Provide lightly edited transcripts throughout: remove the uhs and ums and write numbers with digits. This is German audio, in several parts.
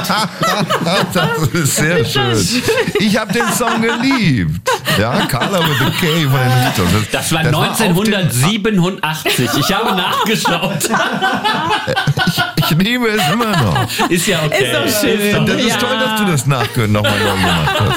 Das ist sehr schön. Ich habe den Song geliebt. Ja, Carla with the K von den Beatles. Das war 1987. Ich habe nachgeschaut. Ich liebe es immer noch. Ist ja okay. Ist doch schön. Das ist toll, dass du das nochmal neu gemacht hast.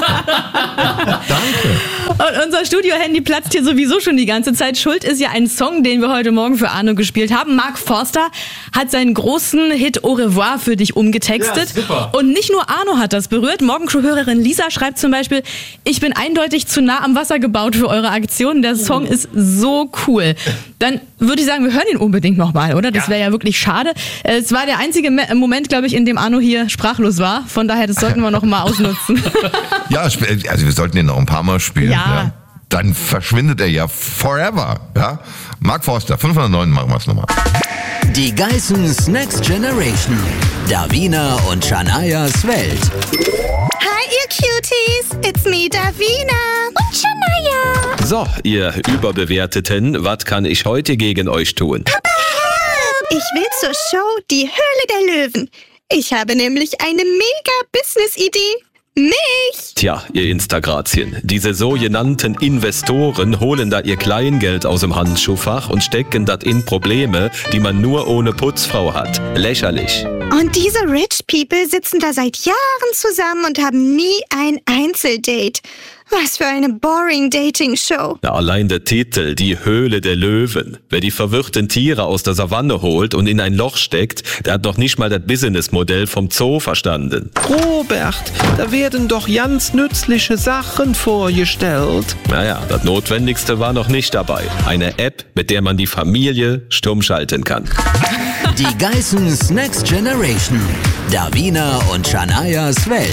Danke. Und unser Studio-Handy platzt hier sowieso schon die ganze Zeit. Schuld ist ja ein Song, den wir heute Morgen für Arno gespielt haben. Mark Forster hat seinen großen Hit Au revoir für dich umgetextet. Ja, super. Und nicht nur Arno hat das berührt. Morgenshow-Hörerin Lisa schreibt zum Beispiel: Ich bin eindeutig zu nah am Wasser gebaut für eure Aktion. Der Song ist so cool. Dann würde ich sagen, wir hören ihn unbedingt nochmal, oder? Das wäre ja wirklich schade. Es war der einzige Moment, glaube ich, in dem Arno hier sprachlos war. Von daher, das sollten wir noch mal ausnutzen. Ja, also wir sollten ihn noch ein paar Mal spielen. Ja. Dann verschwindet er ja forever. Ja? Mark Forster, 509, machen wir es nochmal. Die Geissens Next Generation. Davina und Shanayas Welt. Hi, ihr Cuties. It's me, Davina. Und Shanaya. So, ihr Überbewerteten, was kann ich heute gegen euch tun? Ich will zur Show Die Höhle der Löwen. Ich habe nämlich eine mega Business-Idee. Mich! Tja, ihr Instagrazien, diese sogenannten Investoren holen da ihr Kleingeld aus dem Handschuhfach und stecken das in Probleme, die man nur ohne Putzfrau hat. Lächerlich. Und diese Rich People sitzen da seit Jahren zusammen und haben nie ein Einzeldate. Was für eine boring Dating-Show. Na, allein der Titel, die Höhle der Löwen. Wer die verwirrten Tiere aus der Savanne holt und in ein Loch steckt, der hat noch nicht mal das Businessmodell vom Zoo verstanden. Robert, da werden doch ganz nützliche Sachen vorgestellt. Naja, das Notwendigste war noch nicht dabei. Eine App, mit der man die Familie stumm schalten kann. Die Geissens Next Generation. Davina und Shanayas Welt.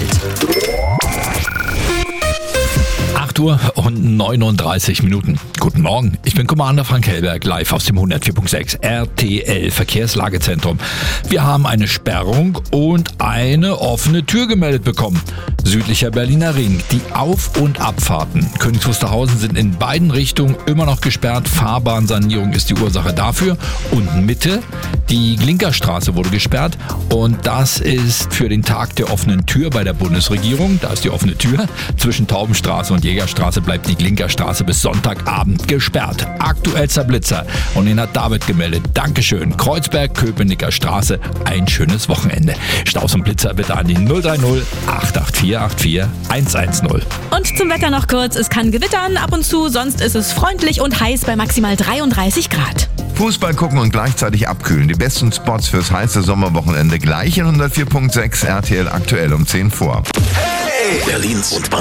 8 Uhr und 39 Minuten. Guten Morgen, ich bin Commander Frank Hellberg, live aus dem 104.6 RTL Verkehrslagezentrum. Wir haben eine Sperrung und eine offene Tür gemeldet bekommen. Südlicher Berliner Ring. Die Auf- und Abfahrten Königs Wusterhausen sind in beiden Richtungen immer noch gesperrt. Fahrbahnsanierung ist die Ursache dafür. Und Mitte, die Glinkerstraße wurde gesperrt. Und das ist für den Tag der offenen Tür bei der Bundesregierung. Da ist die offene Tür. Zwischen Taubenstraße und Jägerstraße bleibt die Glinkerstraße bis Sonntagabend gesperrt. Aktuellster Blitzer. Und den hat David gemeldet. Dankeschön. Kreuzberg, Köpenicker Straße. Ein schönes Wochenende. Staus und Blitzer bitte an die 030 884 84 110. Und zum Wetter noch kurz. Es kann gewittern ab und zu, sonst ist es freundlich und heiß bei maximal 33 Grad. Fußball gucken und gleichzeitig abkühlen. Die besten Spots fürs heiße Sommerwochenende gleich in 104.6 RTL aktuell um 10 vor. Berlins und